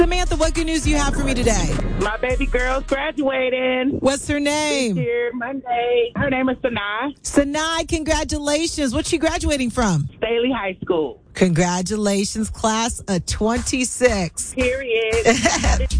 Samantha, what good news do you have for me today? My baby girl's graduating What's her this name? year, Monday. Her name is Sanaa, Sanai, congratulations. What's she graduating from? Staley High School. Congratulations, class of 26. Period.